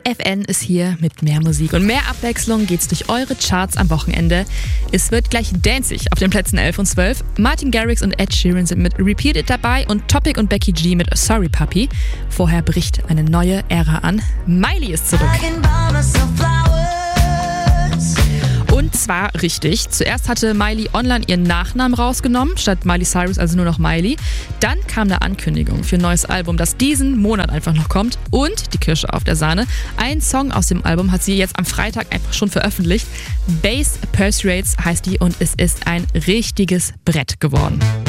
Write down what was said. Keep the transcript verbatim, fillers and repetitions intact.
F N ist hier mit mehr Musik und mehr Abwechslung geht's durch eure Charts am Wochenende. Es wird gleich danzig auf den Plätzen elf und zwölf. Martin Garrix und Ed Sheeran sind mit Repeat It dabei und Topic und Becky G mit Sorry Puppy. Vorher bricht eine neue Ära an. Miley ist zurück. Und zwar richtig. Zuerst hatte Miley online ihren Nachnamen rausgenommen, statt Miley Cyrus also nur noch Miley. Dann kam eine Ankündigung für ein neues Album, das diesen Monat einfach noch kommt. Und die Kirsche auf der Sahne. Ein Song aus dem Album hat sie jetzt am Freitag einfach schon veröffentlicht. Bass Persuades heißt die und es ist ein richtiges Brett geworden.